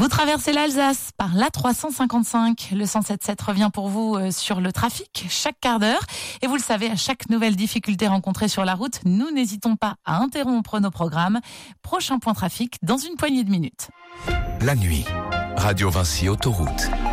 traversez l'Alsace par l'A355. Le 107.7 revient pour vous sur le trafic chaque quart d'heure. Et vous le savez, à chaque nouvelle difficulté rencontrée sur la route, nous n'hésitons pas à interrompre nos programmes. Prochain point trafic dans une poignée de minutes. La nuit, Radio Vinci Autoroute.